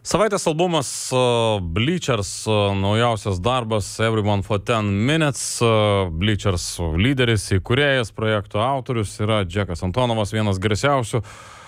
Savaitės albumas Bleachers, naujausias darbas Everyone for 10 Minutes. Bleachers lyderis, įkūrėjas, projekto autorius yra Džekas Antonovas, vienas garsiausių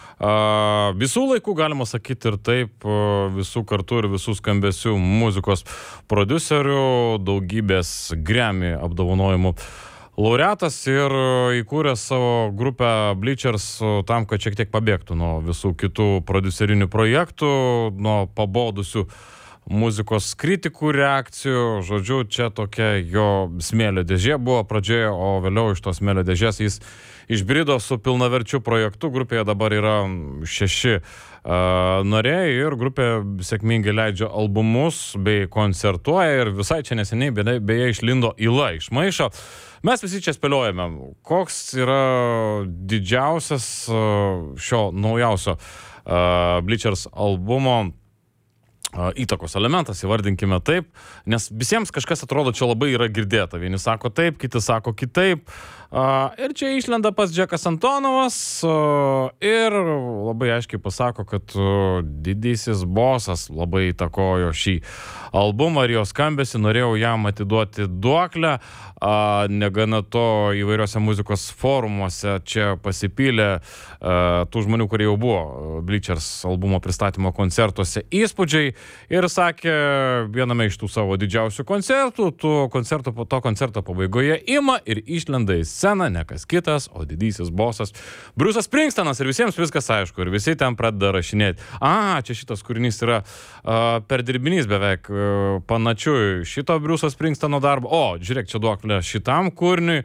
visų laikų, galima sakyti ir taip, visų kartų ir visų skambesių muzikos prodiuserių, daugybės Grammy apdovanojimų laureatas ir įkūręs savo grupę Bleachers tam, kad šiek tiek pabėgtų nuo visų kitų prodiuserinių projektų, nuo pabodusių muzikos kritikų reakcijų. Žodžiu, čia tokia jo smėlio dėžė buvo pradžioje, o vėliau iš tos smėlio dėžės jis išbrido su pilnaverčiu projektu. Grupėje dabar yra 6 nariai ir grupė sėkmingai leidžia albumus bei koncertuoja ir visai čia neseniai beje išlindo Yla iš maišo. Mes visi čia spėliojame, koks yra didžiausias šio naujausio Bleachers albumo įtakos elementas, įvardinkime taip, nes visiems kažkas atrodo čia labai yra girdėta. Vieni sako taip, kiti sako kitaip. Ir čia išlenda pas Džekas Antonovas ir labai aiškiai pasako, kad didysis bosas labai įtakojo šį albumą ir jo skambesį, norėjau jam atiduoti duoklę. Negana to, įvairiose muzikos forumuose čia pasipylė tų žmonių, kurie jau buvo Bleachers albumo pristatymo koncertuose įspūdžiai ir sakė viename iš tų savo didžiausių koncertų, to koncerto pabaigoje ima ir išlenda į sceną ne kas kitas, o didysis bosas Bruce'as Springsteenas ir visiems viskas aišku ir visi ten pradeda rašinėti. Čia šitas kūrinys yra perdirbinys beveik panašiu šito Bruce'o Springsteeno darbo. Žiūrėk, čia duoklė šitam kūriniui.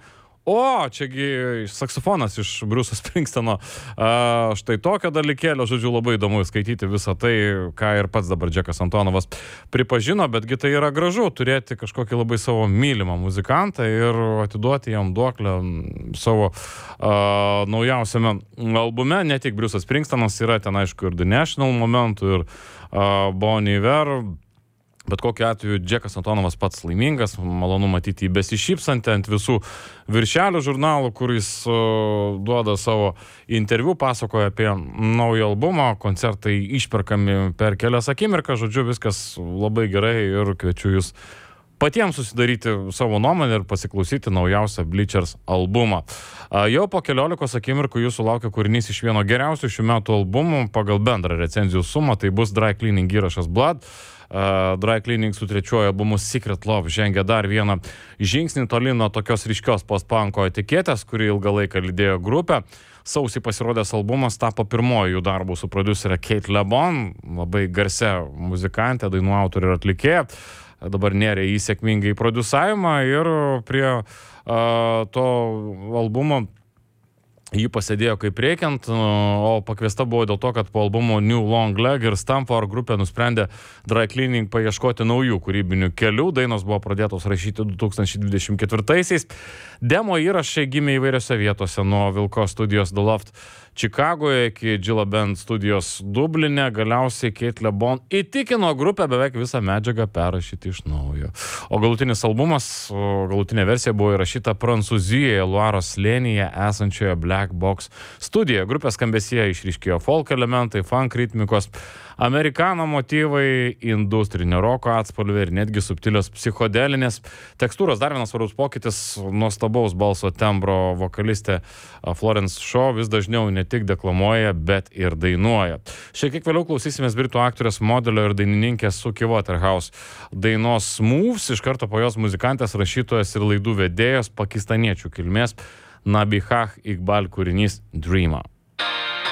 Čiagi saksofonas iš Bruce'o Springsteeno. Štai tokio dalykėlio, žodžiu, labai įdomu skaityti visą tai, ką ir pats dabar Džekas Antonovas pripažino, betgi tai yra gražu turėti kažkokį labai savo mylimą muzikantą ir atiduoti jam duoklę savo naujausiame albume. Ne tik Bruce'as Springsteenas, yra ten aišku ir The National momentų ir Bon Iver. Bet kokiu atveju Džekas Antonovas pats laimingas, malonu matyti jį besišypsantį ant visų viršelių žurnalų, kur jis duoda savo interviu, pasakoja apie naują albumą, koncertai išperkami per kelias akimirkas, žodžiu, viskas labai gerai ir kviečiu jūs patiems susidaryti savo nuomonę ir pasiklausyti naujausią Bleachers albumą. Jau po 15 akimirkų jūsų laukia kūrinys iš vieno geriausių šių metų albumų pagal bendrą recenzijų sumą, tai bus Dry Cleaning įrašas Blood. Dry Cleaning su trečiuoju albumu Secret Love žengia dar vieną žingsnį tolyn nuo tokios ryškios post-punko etiketės, kuri ilgą laiką lydėjo grupę. Sausį pasirodęs albumas tapo pirmoju jų darbu su prodiuserė Kate LeBon, labai garsia muzikantė, dainų autorė ir atlikėja. Dabar nėrė į sėkmingai prodiusavimą ir prie to albumo jį pasėdėjo kaip reikiant, o pakviesta buvo dėl to, kad po albumo New Long Leg ir Stamford grupė nusprendė Dry Cleaning paieškoti naujų kūrybinių kelių. Dainos buvo pradėtos rašyti 2024-aisiais. Demo įrašai gimė įvairiose vietose, nuo Vilko studijos The Loft Čikagoje iki Jilla Band studijos Dubline. Galiausiai Kate LeBon įtikino grupę beveik visą medžiagą perrašyti iš naujo. O galutinė versija buvo įrašyta Prancūzijoje, Luaros slėnyje esančioje Black Box studijoje. Grupės skambesyje išryškėjo folk elementai, funk ritmikos, amerikano motyvai, industrinio roko atspalviai ir netgi subtilios psichodelinės tekstūros. Dar vienas svarbus pokytis, nuostabaus balso tembro vokalistė Florence Shaw vis dažniau ne tik deklamuoja, bet ir dainuoja. Šiek tiek vėliau klausysimės britų aktorės, modelio ir dainininkės Suki Waterhouse dainos Moves, iš karto po jos muzikantės, rašytojas ir laidų vedėjos pakistaniečių kilmės Nabihah Iqbal kūrinys Dreamer.